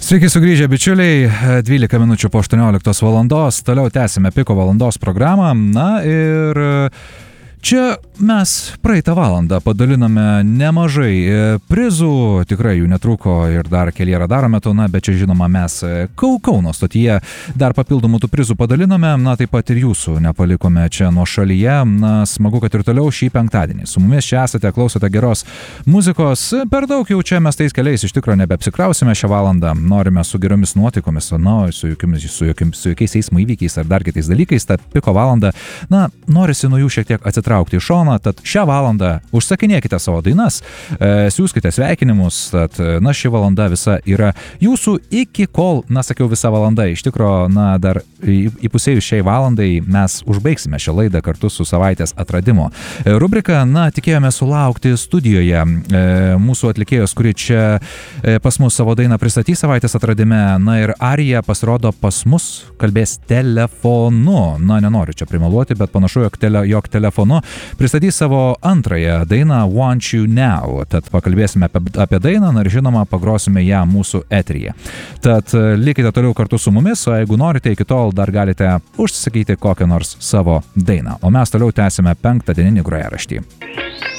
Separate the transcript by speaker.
Speaker 1: Sveiki sugrįžę bičiuliai, 12 minučių po 18 valandos, toliau tęsime Piko valandos programą, na ir čia mes praeitą valandą padaliname nemažai prizų, tikrai jų netruko ir dar keli radaro metu, na, bet čia žinoma mes Kauno stotyje dar papildomų tų prizų padaliname, na, taip pat ir jūsų nepalikome čia nuo šalyje, na, smagu, kad ir toliau šį penktadienį. Su mumis čia esate, klausote geros muzikos, per daug jau čia mes tais keliais iš tikrųjų nebeapsikrausime šią valandą, norime su geromis nuotaikomis, na, su jokiais eismo įvykiais ar dar kitais dalykais, ta Piko valanda, na, norisi nuo jų šiek tiek atsitraukti iš šoną, tad šią valandą užsakinėkite savo dainas, siųskite sveikinimus, tad, na, ši valanda visa yra jūsų iki kol, na, sakiau, visa valanda, iš tikro, na, dar įpusėjus šiai valandai mes užbaigsime šią laidą kartu su savaitės atradimo rubrika, na, tikėjome sulaukti studijoje mūsų atlikėjos, kuri čia pas mus savo dainą pristatys savaitės atradime, na, ir Arija pasirodo pas mus kalbės telefonu, na, nenoriu čia primeluoti, bet panašu, jog telefonu pristatys savo antrąją dainą Want You Now, tad pakalbėsime apie dainą, na ir žinoma, pagrosime ją mūsų eteryje. Tad likite toliau kartu su mumis, o jeigu norite, iki tol dar galite užsisakyti kokią nors savo dainą. O mes toliau tęsime penktadieninį grojaraštį.